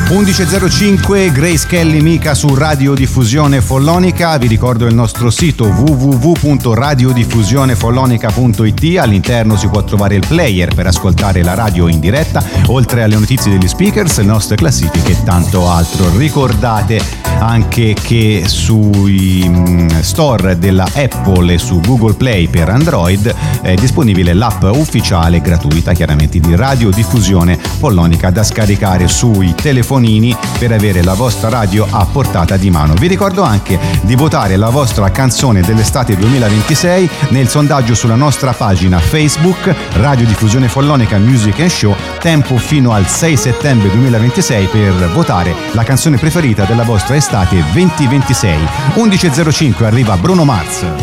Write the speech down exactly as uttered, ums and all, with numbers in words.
undici e zero cinque, Grace Kelly Mica su Radiodiffusione Follonica. Vi ricordo il nostro sito w w w punto radiodiffusione follonica punto i t. All'interno si può trovare il player per ascoltare la radio in diretta, oltre alle notizie degli speakers, le nostre classifiche e tanto altro. Ricordate anche che sui mh, store della Apple e su Google Play per Android è disponibile l'app ufficiale gratuita, chiaramente, di Radiodiffusione Follonica, da scaricare sui telefonini per avere la vostra radio a portata di mano. Vi ricordo anche di votare la vostra canzone dell'estate duemilaventisei nel sondaggio sulla nostra pagina Facebook Radiodiffusione Follonica Music and Show. Tempo fino al sei settembre duemilaventisei per votare la canzone preferita della vostra estate duemilaventisei. undici e zero cinque arriva Bruno Mars.